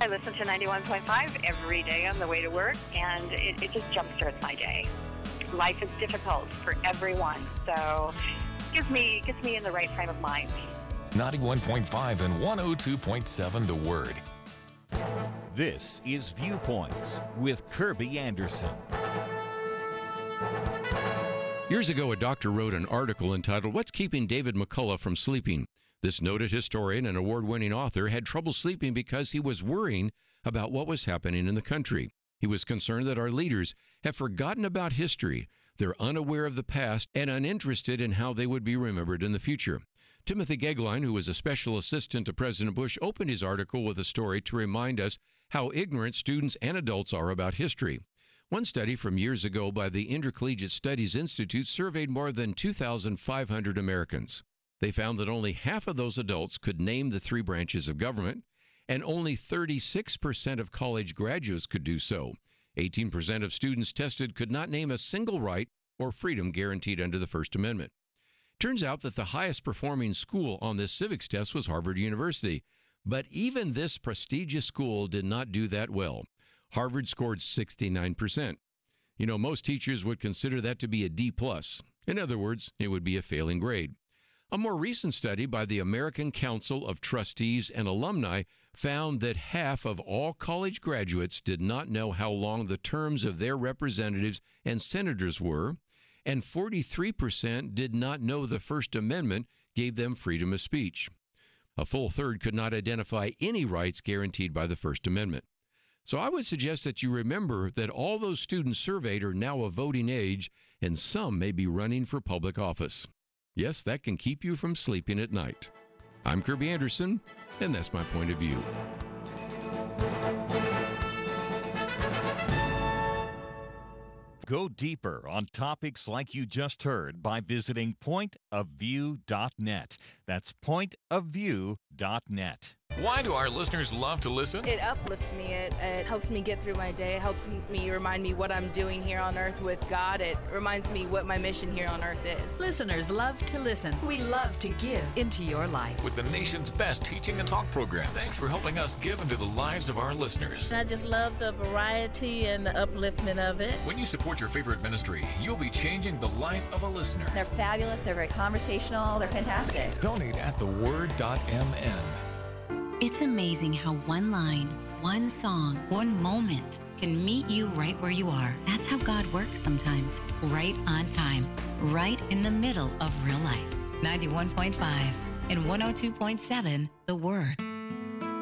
I listen to 91.5 every day on the way to work, and it just jumpstarts my day. Life is difficult for everyone, so gets me in the right frame of mind. 91.5 and 102.7 The Word. This is Viewpoints with Kirby Anderson. Years ago, a doctor wrote an article entitled, "What's Keeping David McCullough from Sleeping?" This noted historian and award-winning author had trouble sleeping because he was worrying about what was happening in the country. He was concerned that our leaders have forgotten about history, they're unaware of the past, and uninterested in how they would be remembered in the future. Timothy Gegline, who was a special assistant to President Bush, opened his article with a story to remind us how ignorant students and adults are about history. One study from years ago by the Intercollegiate Studies Institute surveyed more than 2,500 Americans. They found that only half of those adults could name the three branches of government, and only 36% of college graduates could do so. 18% of students tested could not name a single right or freedom guaranteed under the First Amendment. Turns out that the highest performing school on this civics test was Harvard University, but even this prestigious school did not do that well. Harvard scored 69%. You know, most teachers would consider that to be a D+. In other words, it would be a failing grade. A more recent study by the American Council of Trustees and Alumni found that half of all college graduates did not know how long the terms of their representatives and senators were, and 43% did not know the First Amendment gave them freedom of speech. A full third could not identify any rights guaranteed by the First Amendment. So I would suggest that you remember that all those students surveyed are now of voting age, and some may be running for public office. Yes, that can keep you from sleeping at night. I'm Kirby Anderson, and that's my point of view. Go deeper on topics like you just heard by visiting pointofview.net. That's pointofview.net. Why do our listeners love to listen? It uplifts me. It helps me get through my day. It helps me remind me what I'm doing here on earth with God. It reminds me what my mission here on earth is. Listeners love to listen. We love to give into your life. With the nation's best teaching and talk programs. Thanks for helping us give into the lives of our listeners. I just love the variety and the upliftment of it. When you support your favorite ministry, you'll be changing the life of a listener. They're fabulous. They're very conversational. They're fantastic. Donate at theword.mn. It's amazing how one line, one song, one moment can meet you right where you are. That's how God works sometimes. Right on time. Right in the middle of real life. 91.5 and 102.7 The Word.